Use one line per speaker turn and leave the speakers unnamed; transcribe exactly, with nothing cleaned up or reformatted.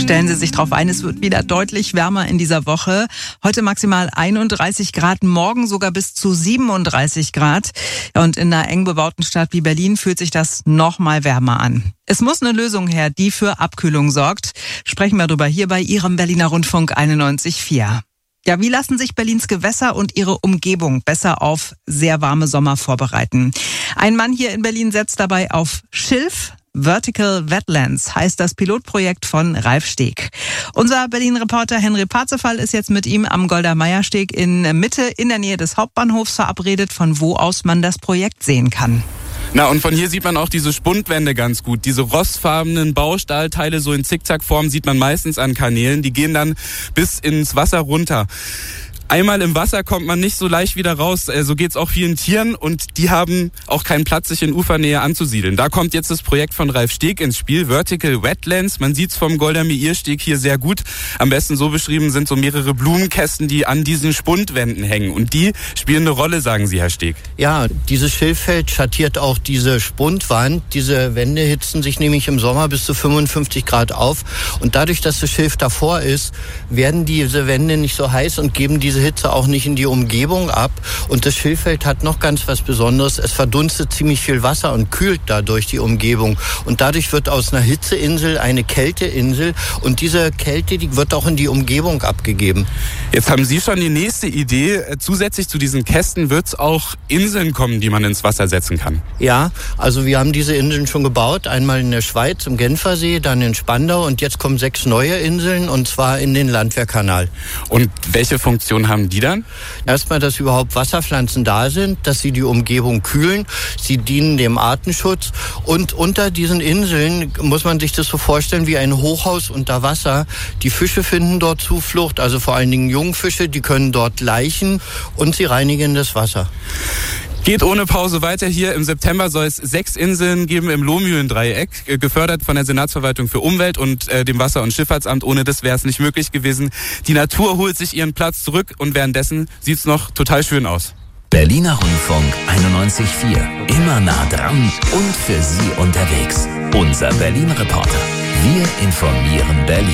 Stellen Sie sich drauf ein, es wird wieder deutlich wärmer in dieser Woche. Heute maximal einunddreißig Grad, morgen sogar bis zu siebenunddreißig Grad. Und in einer eng bebauten Stadt wie Berlin fühlt sich das noch mal wärmer an. Es muss eine Lösung her, die für Abkühlung sorgt. Sprechen wir darüber hier bei Ihrem Berliner Rundfunk einundneunzig Komma vier. Ja, wie lassen sich Berlins Gewässer und ihre Umgebung besser auf sehr warme Sommer vorbereiten? Ein Mann hier in Berlin setzt dabei auf Schilf. Vertical Wetlands heißt das Pilotprojekt von Ralf Steeg. Unser Berlin-Reporter Henry Parzefall ist jetzt mit ihm am Golda-Meir-Steg in Mitte in der Nähe des Hauptbahnhofs verabredet, von wo aus man das Projekt sehen kann.
Na, und von hier sieht man auch diese Spundwände ganz gut. Diese rostfarbenen Baustahlteile so in Zickzackform sieht man meistens an Kanälen. Die gehen dann bis ins Wasser runter. Einmal im Wasser kommt man nicht so leicht wieder raus. So geht's auch vielen Tieren und die haben auch keinen Platz, sich in Ufernähe anzusiedeln. Da kommt jetzt das Projekt von Ralf Steeg ins Spiel, Vertical Wetlands. Man sieht's vom Golda-Meir-Steg hier sehr gut. Am besten so beschrieben sind so mehrere Blumenkästen, die an diesen Spundwänden hängen. Und die spielen eine Rolle, sagen Sie, Herr Steeg.
Ja, dieses Schilffeld schattiert auch diese Spundwand. Diese Wände hitzen sich nämlich im Sommer bis zu fünfundfünfzig Grad auf. Und dadurch, dass das Schilf davor ist, werden diese Wände nicht so heiß und geben diese Hitze auch nicht in die Umgebung ab. Und das Schilffeld hat noch ganz was Besonderes. Es verdunstet ziemlich viel Wasser und kühlt dadurch die Umgebung. Und dadurch wird aus einer Hitzeinsel eine Kälteinsel. Und diese Kälte, die wird auch in die Umgebung abgegeben.
Jetzt haben Sie schon die nächste Idee. Zusätzlich zu diesen Kästen wird es auch Inseln kommen, die man ins Wasser setzen kann.
Ja, also wir haben diese Inseln schon gebaut. Einmal in der Schweiz, im Genfersee, dann in Spandau. Und jetzt kommen sechs neue Inseln, und zwar in den Landwehrkanal.
Und welche Funktion haben die dann?
Erstmal, dass überhaupt Wasserpflanzen da sind, dass sie die Umgebung kühlen. Sie dienen dem Artenschutz. Und unter diesen Inseln muss man sich das so vorstellen wie ein Hochhaus unter Wasser. Die Fische finden dort Zuflucht, also vor allen Dingen Jungfische, die können dort laichen und sie reinigen das Wasser.
Geht ohne Pause weiter hier. Im September soll es sechs Inseln geben im Lohmühlendreieck, gefördert von der Senatsverwaltung für Umwelt und äh, dem Wasser- und Schifffahrtsamt. Ohne das wäre es nicht möglich gewesen. Die Natur holt sich ihren Platz zurück und währenddessen sieht es noch total schön aus.
Berliner Rundfunk einundneunzig Komma vier. Immer nah dran und für Sie unterwegs. Unser Berlin-Reporter. Wir informieren Berlin.